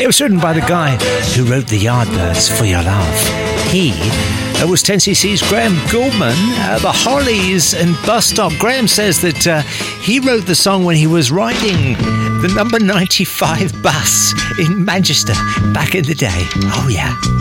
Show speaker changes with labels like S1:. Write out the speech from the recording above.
S1: It was written by the guy who wrote the Yardbirds For Your Love. He was 10cc's Graham Gouldman, the Hollies and Bus Stop. Graham says that he wrote the song when he was riding the number 95 bus in Manchester back in the day. Oh yeah.